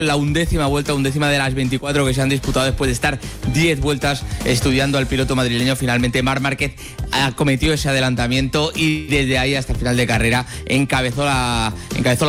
la undécima de las 24 que se han disputado después de estar 10 vueltas estudiando al piloto madrileño. Finalmente Marc Márquez cometió ese adelantamiento y desde ahí hasta el final de carrera encabezó la